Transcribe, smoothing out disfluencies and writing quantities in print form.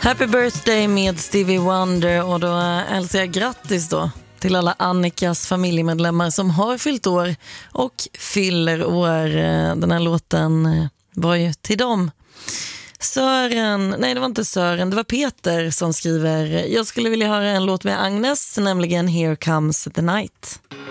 Happy birthday med Stevie Wonder, och då hälsar jag grattis då till alla Annikas familjemedlemmar som har fyllt år och fyller år. Den här låten var ju till dem. Det var inte Sören, det var Peter som skriver: jag skulle vilja höra en låt med Agnes, nämligen Here Comes the Night.